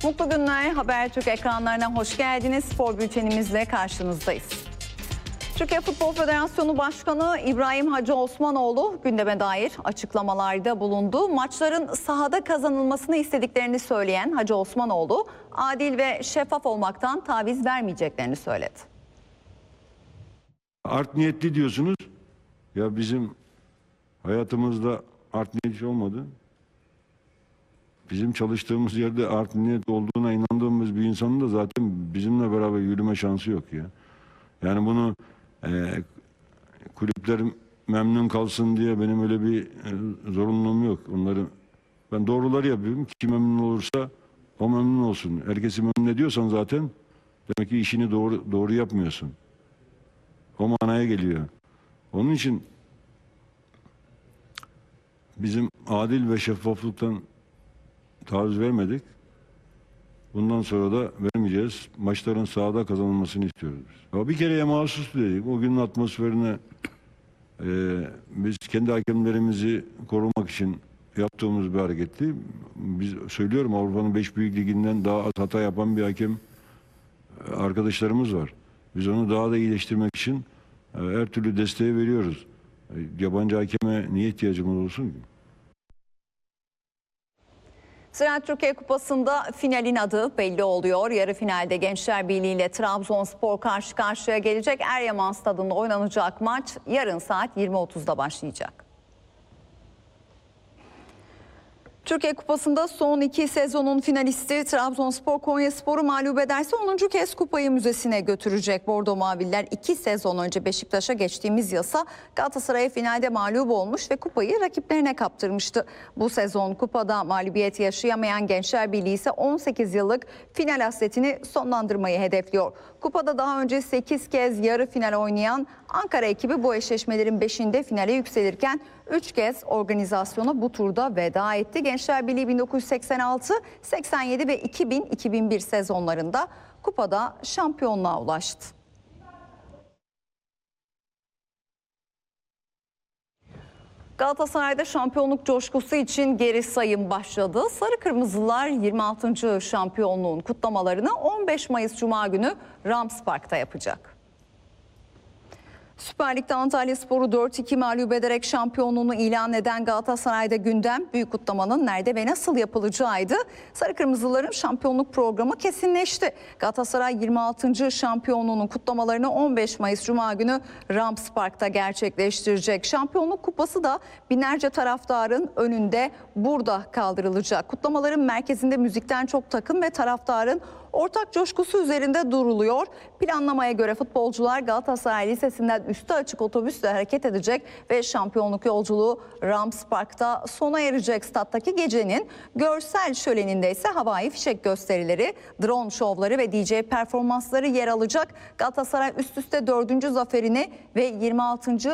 Mutlu günler. Habertürk ekranlarına hoş geldiniz. Spor bültenimizle karşınızdayız. Türkiye Futbol Federasyonu Başkanı İbrahim Hacı Osmanoğlu gündeme dair açıklamalarda bulundu. Maçların sahada kazanılmasını istediklerini söyleyen Hacı Osmanoğlu, adil ve şeffaf olmaktan taviz vermeyeceklerini söyledi. Art niyetli diyorsunuz. Ya bizim hayatımızda art niyet olmadı. Bizim çalıştığımız yerde art niyet olduğuna inandığımız bir insanın da zaten bizimle beraber yürüme şansı yok ya. Yani bunu kulüpler memnun kalsın diye benim öyle bir zorunluluğum yok. Ben doğruları yapıyorum. Kim memnun olursa o memnun olsun. Herkesi memnun ediyorsan zaten demek ki işini doğru yapmıyorsun. O manaya geliyor. Onun için bizim adil ve şeffaflıktan taviz vermedik. Bundan sonra da vermeyeceğiz. Maçların sahada kazanılmasını istiyoruz. Ya bir kereye mahsus dedik. O günün atmosferine biz kendi hakemlerimizi korumak için yaptığımız bir hareketti. Biz söylüyorum, Avrupa'nın 5 büyük liginden daha az hata yapan bir hakem arkadaşlarımız var. Biz onu daha da iyileştirmek için her türlü desteği veriyoruz. Yabancı hakeme niye ihtiyacımız olsun ki? Ziraat Türkiye Kupası'nda finalin adı belli oluyor. Yarı finalde Gençler Birliği ile Trabzonspor karşı karşıya gelecek. Eryaman Stadı'nda oynanacak maç yarın saat 20.30'da başlayacak. Türkiye Kupası'nda son 2 sezonun finalisti Trabzonspor Konyaspor'u mağlup ederse 10. kez kupayı müzesine götürecek. Bordo Maviller 2 sezon önce Beşiktaş'a geçtiğimiz yasa Galatasaray'a finalde mağlup olmuş ve kupayı rakiplerine kaptırmıştı. Bu sezon kupada mağlubiyet yaşayamayan Gençler Birliği ise 18 yıllık final hasretini sonlandırmayı hedefliyor. Kupada daha önce 8 kez yarı final oynayan Ankara ekibi bu eşleşmelerin 5'inde finale yükselirken 3 kez organizasyona bu turda veda etti. Gençler Birliği 1986, 87 ve 2000-2001 sezonlarında kupada şampiyonluğa ulaştı. Galatasaray'da şampiyonluk coşkusu için geri sayım başladı. Sarı Kırmızılar 26. şampiyonluğun kutlamalarını 15 Mayıs Cuma günü Rams Park'ta yapacak. Süper Lig'de Antalyaspor'u 4-2 mağlup ederek şampiyonluğunu ilan eden Galatasaray'da gündem büyük kutlamanın nerede ve nasıl yapılacağıydı. Sarı Kırmızıların şampiyonluk programı kesinleşti. Galatasaray 26. şampiyonluğunun kutlamalarını 15 Mayıs Cuma günü Rams Park'ta gerçekleştirecek. Şampiyonluk kupası da binlerce taraftarın önünde burada kaldırılacak. Kutlamaların merkezinde müzikten çok takım ve taraftarın ortak coşkusu üzerinde duruluyor. Planlamaya göre futbolcular Galatasaray Lisesi'nden üstü açık otobüsle hareket edecek ve şampiyonluk yolculuğu Rams Park'ta sona erecek. Stattaki gecenin görsel şöleninde ise havai fişek gösterileri, drone şovları ve DJ performansları yer alacak. Galatasaray üst üste 4. zaferini ve 26.